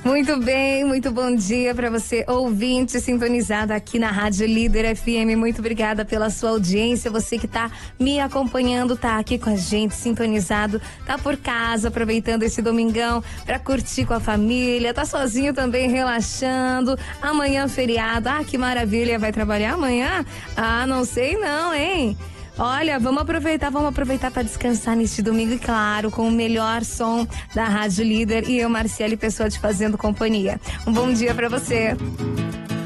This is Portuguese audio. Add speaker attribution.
Speaker 1: Muito bem, muito bom dia para você, ouvinte sintonizado aqui na Rádio Líder FM. Muito obrigada pela sua audiência. Você que tá me acompanhando, tá aqui com a gente, sintonizado, tá por casa, aproveitando esse domingão para curtir com a família, tá sozinho também, relaxando. Amanhã feriado. Ah, que maravilha, vai trabalhar amanhã? Ah, não sei não, hein? Olha, vamos aproveitar para descansar neste domingo e, claro, com o melhor som da Rádio Líder e eu, Marciele Pessoa, te fazendo companhia. Um bom dia para você.